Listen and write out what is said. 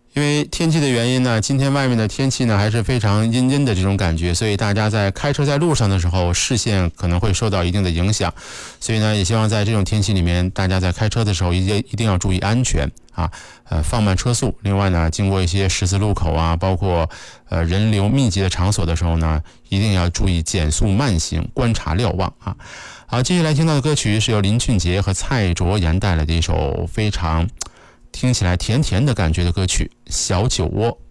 因为天气的原因呢，今天外面的天气呢还是非常阴阴的这种感觉，所以大家在开车在路上的时候，视线可能会受到一定的影响。所以呢，也希望在这种天气里面，大家在开车的时候一定要注意安全啊，放慢车速。另外呢，经过一些十字路口啊，包括人流密集的场所的时候呢，一定要注意减速慢行，观察瞭望啊。好，接下来听到的歌曲是由林俊杰和蔡卓妍带来的一首非常听起来甜甜的感觉的歌曲《小酒窝》。